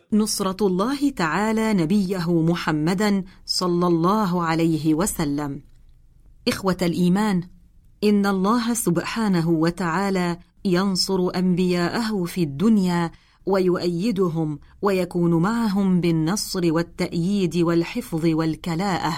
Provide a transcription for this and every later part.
نصرة الله تعالى نبيه محمدا صلى الله عليه وسلم. إخوة الإيمان، إن الله سبحانه وتعالى ينصر أنبياءه في الدنيا ويؤيدهم ويكون معهم بالنصر والتأييد والحفظ والكلاءة.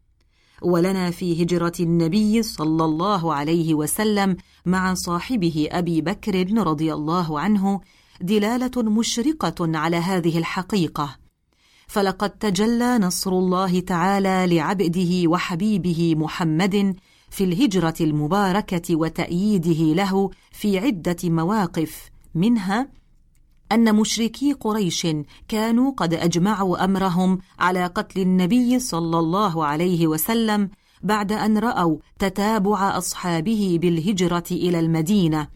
ولنا في هجرة النبي صلى الله عليه وسلم مع صاحبه أبي بكر رضي الله عنه دلالة مشرقة على هذه الحقيقة، فلقد تجلى نصر الله تعالى لعبده وحبيبه محمد في الهجرة المباركة وتأييده له في عدة مواقف، منها أن مشركي قريش كانوا قد أجمعوا أمرهم على قتل النبي صلى الله عليه وسلم بعد أن رأوا تتابع أصحابه بالهجرة إلى المدينة،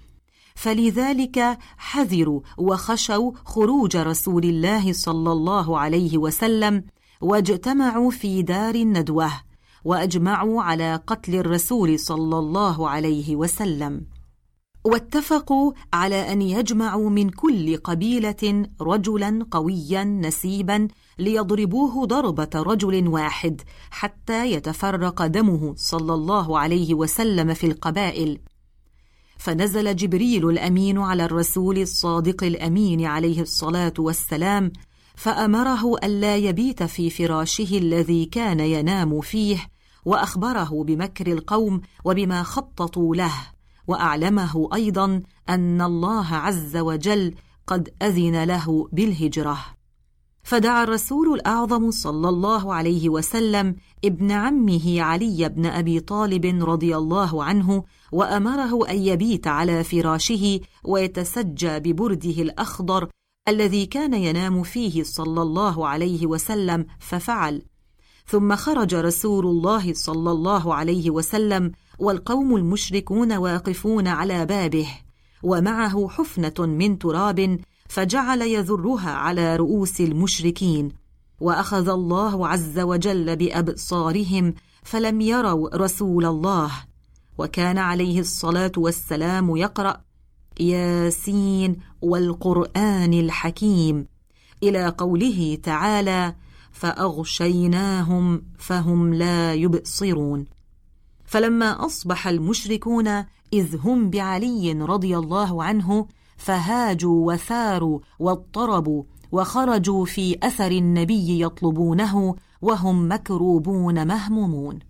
فلذلك حذروا وخشوا خروج رسول الله صلى الله عليه وسلم، واجتمعوا في دار الندوة وأجمعوا على قتل الرسول صلى الله عليه وسلم، واتفقوا على أن يجمعوا من كل قبيلة رجلا قويا نسيبا ليضربوه ضربة رجل واحد حتى يتفرق دمه صلى الله عليه وسلم في القبائل. فنزل جبريل الأمين على الرسول الصادق الأمين عليه الصلاة والسلام، فأمره ألا يبيت في فراشه الذي كان ينام فيه، وأخبره بمكر القوم وبما خططوا له، وأعلمه أيضا أن الله عز وجل قد أذن له بالهجرة. فدعا الرسول الأعظم صلى الله عليه وسلم ابن عمه علي بن أبي طالب رضي الله عنه، وأمره أن يبيت على فراشه ويتسجى ببرده الأخضر الذي كان ينام فيه صلى الله عليه وسلم، ففعل. ثم خرج رسول الله صلى الله عليه وسلم والقوم المشركون واقفون على بابه، ومعه حفنة من تراب، فجعل يذرها على رؤوس المشركين، وأخذ الله عز وجل بأبصارهم فلم يروا رسول الله، وكان عليه الصلاة والسلام يقرأ: ياسين والقرآن الحكيم، إلى قوله تعالى: فأغشيناهم فهم لا يبصرون. فلما أصبح المشركون إذ هم بعلي رضي الله عنه فهاجوا وثاروا واضطربوا، وخرجوا في أثر النبي يطلبونه وهم مكروبون مهمومون.